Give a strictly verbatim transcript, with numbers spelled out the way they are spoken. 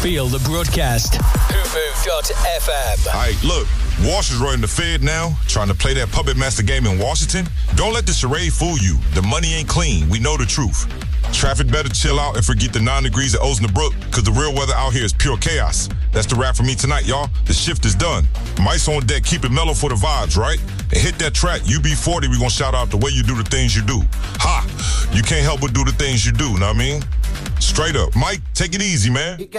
Feel the broadcast. Hoopoo dot f m. All right, look. Walsh is running the Fed now, trying to play that puppet master game in Washington. Don't let the charade fool you. The money ain't clean. We know the truth. Traffic better chill out and forget the nine degrees at Osnabrück, because the real weather out here is pure chaos. That's the wrap for me tonight, y'all. The shift is done. Mice on deck, keep it mellow for the vibes, right? And hit that track, U B forty, we gonna shout out the way you do the things you do. Ha! You can't help but do the things you do, know what I mean? Straight up. Mike, take it easy, man.